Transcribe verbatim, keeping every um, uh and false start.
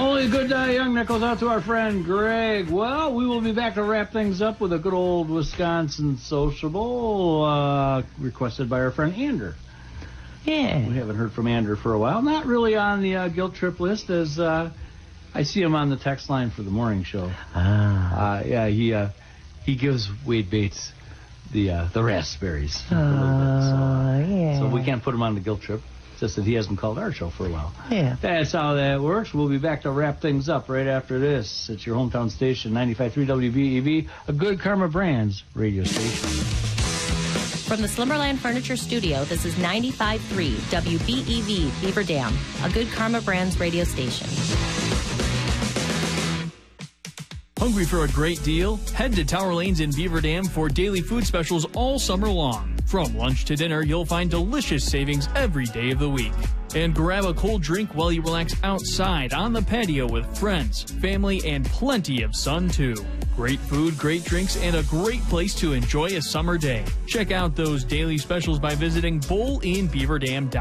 Only good day, young Nichols, out to our friend Greg. Well, we will be back to wrap things up with a good old Wisconsin sociable uh, requested by our friend Ander. Yeah. We haven't heard from Ander for a while. Not really on the uh, guilt trip list, as uh, I see him on the text line for the morning show. Ah. Uh, yeah, he uh, he gives Wade Bates the uh, the raspberries. Oh, a little bit, so, uh, yeah. So we can't put him on the guilt trip. It's just that he hasn't called our show for a while. Yeah. That's how that works. We'll be back to wrap things up right after this. It's your hometown station, ninety-five point three W B E V, a Good Karma Brands radio station. From the Slimmerland Furniture Studio, this is ninety-five point three W B E V Beaver Dam, a Good Karma Brands radio station. Hungry for a great deal? Head to Tower Lanes in Beaver Dam for daily food specials all summer long. From lunch to dinner, you'll find delicious savings every day of the week. And grab a cold drink while you relax outside on the patio with friends, family, and plenty of sun, too. Great food, great drinks, and a great place to enjoy a summer day. Check out those daily specials by visiting bowl in beaver dam dot com.